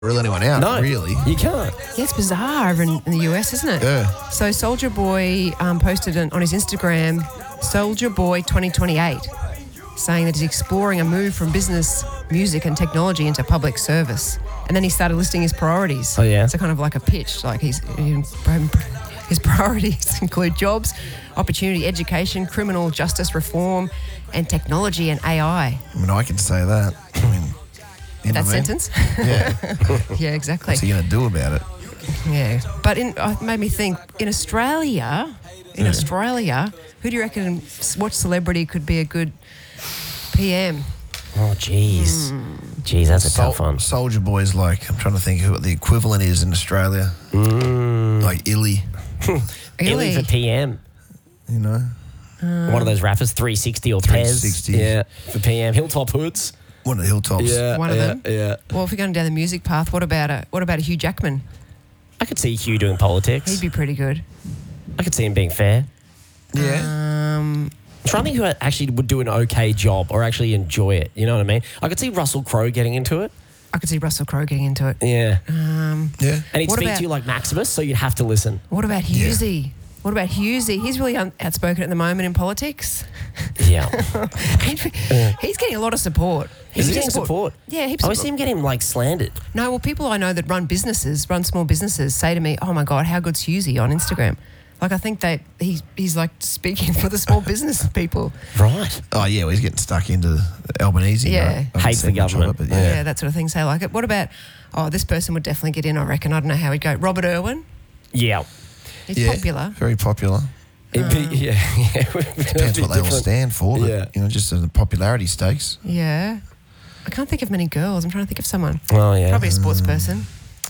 rule anyone out, No, really. you can't. Yeah, it's bizarre over in the US, isn't it? Yeah. So Soldier Boy posted on his Instagram, Soldier Boy 2028, saying that he's exploring a move from business, music and technology into public service. And then he started listing his priorities. Oh, yeah? So kind of like a pitch, like his priorities include jobs, opportunity, education, criminal justice reform, and technology and AI. I mean, I can say that. I mean, you know That what I mean? sentence? Yeah. Yeah, exactly. What's he going to do about it? Yeah, but it made me think, in Australia, who do you reckon, what celebrity could be a good PM? Oh, jeez. Jeez, that's a tough one. Soldier Boy's like, I'm trying to think who the equivalent is in Australia. Like Illy, Illy for PM. you know? One of those rappers, 360 or Pez. 360. Yeah, for PM. Hilltop Hoods. One of the hilltops. Yeah, One of them? Yeah. Well, if we're going down the music path, what about a Hugh Jackman? I could see Hugh doing politics. He'd be pretty good. I could see him being fair. Yeah. I'm trying to think who actually would do an okay job or actually enjoy it. You know what I mean? I could see Russell Crowe getting into it. I could see Russell Crowe getting into it. Yeah. Yeah. And he'd What speak about- to you like Maximus, so you'd have to listen. What about Hughesy? What about Hughesy? He's really outspoken at the moment in politics. Yeah. He's getting a lot of support. Is he getting support? Yeah, heaps I of always see him getting like slandered. No, well, people I know that run small businesses, say to me, "Oh my God, how good's Hughesy on Instagram?" Like, I think that he's like speaking for the small business people. Right. Oh, yeah, well, he's getting stuck into Albanese. Yeah. right? I haven't Hates the seen much of government. it, but Yeah. that sort of thing. Say like it. What about? Oh, this person would definitely get in. I reckon. I don't know how he'd go. Robert Irwin. Yeah. He's Yeah, popular. very popular. Yeah. Depends what they all stand for, but, Yeah. you know, just the popularity stakes. Yeah. I can't think of many girls. I'm trying to think of someone. Oh, yeah. Probably a sports person.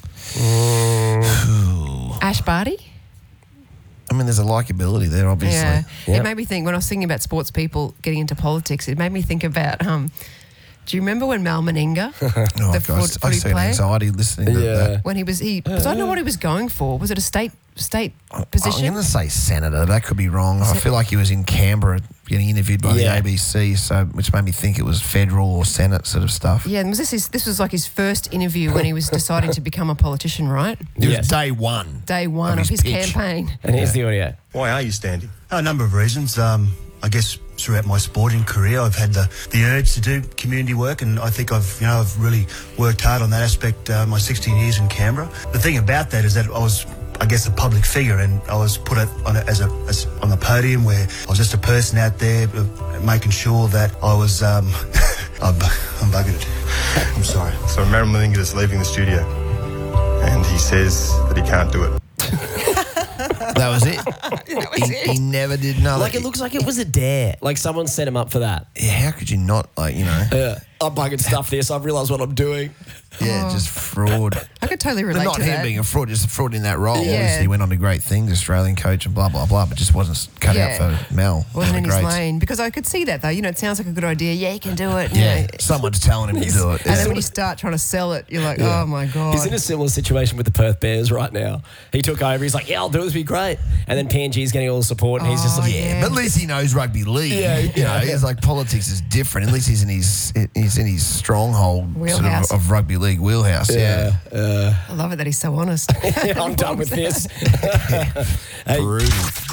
Ash Barty. I mean, there's a likability there, obviously. Yeah. Yeah. It made me think, when I was thinking about sports people getting into politics, it made me think about, do you remember when Mal Meninga, Oh, the gosh, I footy see an player, anxiety listening to Yeah. that. when because I don't know what he was going for. Was it a state I'm position? going to say senator. That could be wrong. I feel like he was in Canberra getting interviewed by Yeah. the ABC, so which made me think it was federal or Senate sort of stuff. Yeah, and this was like his first interview when he was deciding to become a politician, right? It Yes. was day one. Day one of his pitch. campaign. And here's the audio. Why are you standing? A number of reasons. I guess throughout my sporting career, I've had the urge to do community work, and I think I've really worked hard on that aspect. My 16 years in Canberra. The thing about that is that I was, I guess, a public figure, and I was put on the podium where I was just a person out there, making sure that I was. I'm buggered it. I'm sorry. So Marilyn Meninga is leaving the studio, and he says that he can't do it. That was it. He never did another. Like, it looks like it was a dare. Like, someone set him up for that. Yeah, how could you not, like, you know? Yeah. I'm bugging stuff this. I've realised what I'm doing. Yeah, just fraud. I could totally But relate not to him that. being a fraud, just a fraud in that role. Yeah. Obviously, he went on to great things, Australian coach and blah, blah, blah, but just wasn't cut out Yeah. for Mel. Wasn't in the his greats. lane. Because I could see that, though. You know, it sounds like a good idea. Yeah, he can do it. Yeah, You know. someone's telling him to do it. And then when you start trying to sell it, you're like, oh my God. He's in a similar situation with the Perth Bears right now. He took over. He's like, yeah, I'll do it. It'll be great. And then PNG's getting all the support, and he's just like, Yeah, but at least he knows rugby league. Yeah, you know, he's like, politics is different. At least he's in his stronghold sort Wheelhouse. of rugby league wheelhouse. Yeah. I love it that he's so honest. I'm done with this. Brutal.